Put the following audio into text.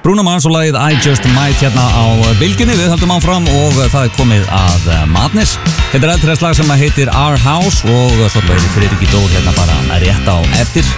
Bruno Mars og lagið I Just Might hérna á bylgjunni. Við höldum áfram og það komið að Madness. Þetta eldri slag sem heitir Our House og svo heitir Friðriki Dór hérna bara rétt á eftir.